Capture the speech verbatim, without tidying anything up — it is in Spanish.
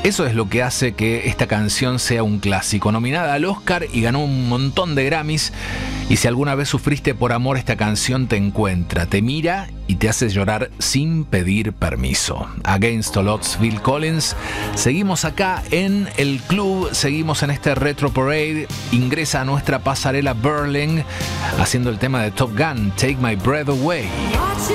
Eso es lo que hace que esta canción sea un clásico. Nominada al Oscar y ganó un montón de Grammys. Y si alguna vez sufriste por amor, esta canción te encuentra, te mira y te hace llorar sin pedir permiso. Against All Odds, Phil Collins. Seguimos acá en el club, seguimos en este Retro Parade. Ingresa a nuestra pasarela Berling haciendo el tema de Top Gun, Take My Breath Away.